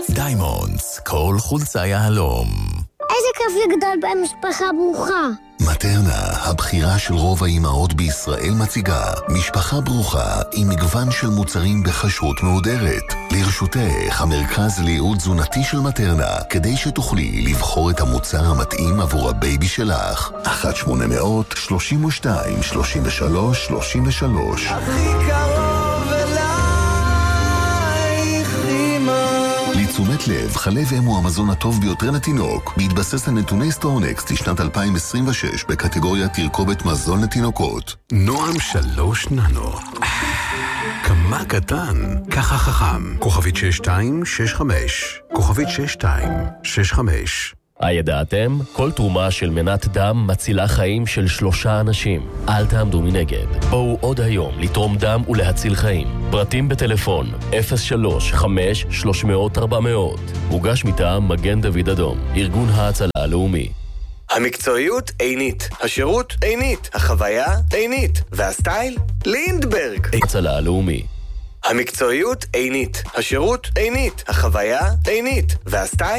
דיימונדס, כל חולצה יהלום. איזה כיף לגדול במשפחה ברוכה. מטרנה, הבחירה של רוב האימהות בישראל מציגה משפחה ברוכה עם מגוון של מוצרים בכשרות מהודרת. לרשותך המרכז לייעוד תזונתי של מטרנה, כדי שתוכלי לבחור את המוצר המתאים עבור הבייבי שלך. 1-800-32-33-33 הכי קרוב אלייך אמא. לתשומת לב, חלב אם הוא המזון הטוב ביותר לתינוק, בהתבסס על נתוני סטורנקסט לשנת 2026 בקטגוריה תרכובת מזון לתינוקות. נועם 3 ננו. כמה קטן, ככה חכם. כוכבית 6265. כוכבית 6265. הידעתם? כל תרומה של מנת דם מצילה חיים של 3 אנשים. אל תעמדו מנגד. בואו עוד היום לתרום דם ולהציל חיים. פרטים בטלפון 03-5-300-400. מוגש מטעם מגן דוד אדום, ארגון ההצלה הלאומי. המקצועיות עינית, השירות עינית, החוויה עינית, והסטייל לינדברג. הצלה הלאומי. המקצועיות עינית, השירות עינית, החוויה עינית, והסטייל